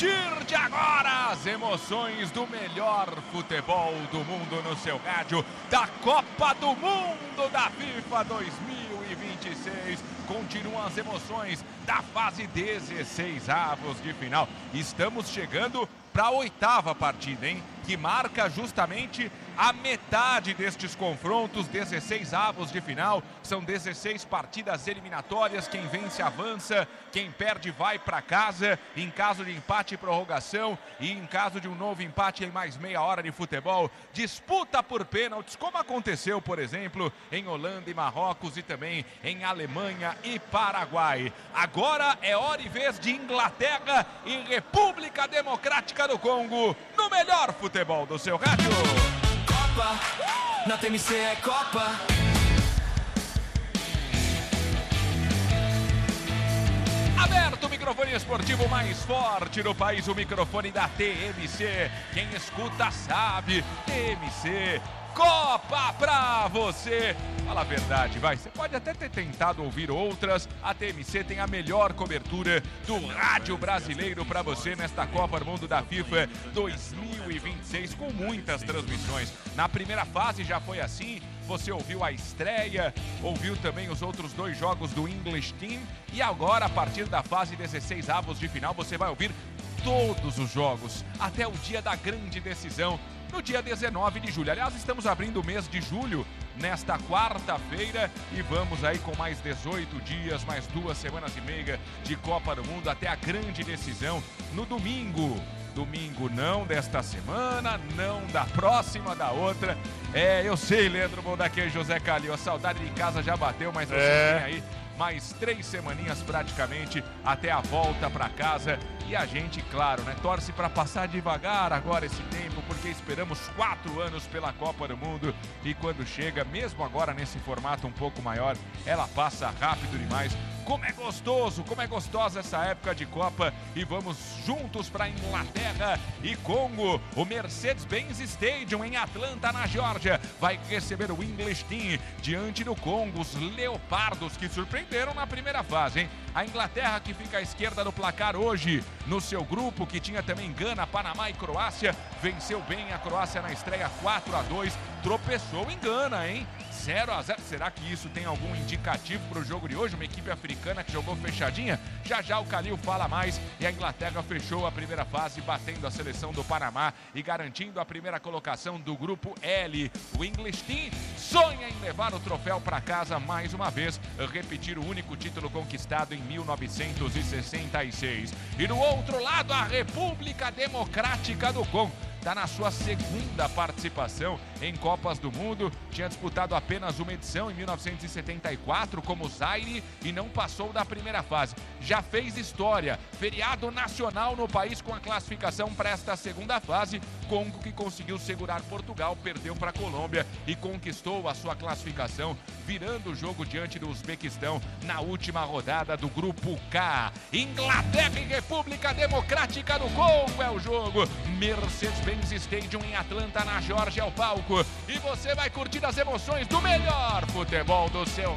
partir de agora, as emoções do melhor futebol do mundo no seu rádio, da Copa do Mundo da FIFA 2026. Continuam as emoções da fase 16avos de final. Estamos chegando para a 8ª partida, hein? Que marca justamente a metade destes confrontos, 16avos de final. São 16 partidas eliminatórias, quem vence avança, quem perde vai para casa, em caso de empate e prorrogação, e em caso de um novo empate em mais meia hora de futebol, disputa por pênaltis, como aconteceu, por exemplo, em Holanda e Marrocos e também em Alemanha e Paraguai. Agora é hora e vez de Inglaterra e República Democrática do Congo, no melhor futebol do seu rádio. Copa, na TMC é Copa. Aberto o microfone esportivo mais forte do país, o microfone da TMC. Quem escuta sabe, TMC, Copa pra você. Fala a verdade, vai. Você pode até ter tentado ouvir outras. A TMC tem a melhor cobertura do rádio brasileiro pra você nesta Copa do Mundo da FIFA 2026, com muitas transmissões. Na primeira fase já foi assim. Você ouviu a estreia, ouviu também os outros 2 jogos do English Team. E agora, a partir da fase 16avos de final, você vai ouvir todos os jogos, até o dia da grande decisão, no dia 19 de julho. Aliás, estamos abrindo o mês de julho nesta quarta-feira e vamos aí com mais 18 dias, mais 2 semanas e meia de Copa do Mundo até a grande decisão no domingo. Domingo não desta semana, não da próxima, da outra. Eu sei, Leandro Bondaquia e José Calil, a saudade de casa já bateu, mas você tem aí mais 3 semaninhas praticamente até a volta para casa. E a gente, claro, né, torce para passar devagar agora esse tempo, porque esperamos 4 anos pela Copa do Mundo e quando chega, mesmo agora nesse formato um pouco maior, ela passa rápido demais. Como é gostoso, como é gostosa essa época de Copa. E vamos juntos para Inglaterra e Congo. O Mercedes-Benz Stadium em Atlanta, na Geórgia, vai receber o English Team diante do Congo, os Leopardos, que surpreenderam na primeira fase, hein? A Inglaterra, que fica à esquerda do placar hoje, no seu grupo, que tinha também Gana, Panamá e Croácia, venceu bem a Croácia na estreia 4-2, tropeçou em Gana, hein? 0-0, será que isso tem algum indicativo para o jogo de hoje? Uma equipe africana que jogou fechadinha? Já o Calil fala mais. E a Inglaterra fechou a primeira fase batendo a seleção do Panamá e garantindo a primeira colocação do grupo L. O English Team sonha em levar o troféu para casa mais uma vez, repetir o único título conquistado em 1966. E do outro lado, a República Democrática do Congo está na sua segunda participação em Copas do Mundo. Tinha disputado apenas uma edição em 1974 como Zaire e não passou da primeira fase. Já fez história, feriado nacional no país com a classificação para esta segunda fase. Congo, que conseguiu segurar Portugal, perdeu para a Colômbia e conquistou a sua classificação, virando o jogo diante do Uzbequistão na última rodada do grupo K. Inglaterra e República Democrática do Congo é o jogo. Mercedes-Benz Stadium em Atlanta, na Geórgia, é o palco. E você vai curtir as emoções do melhor futebol do seu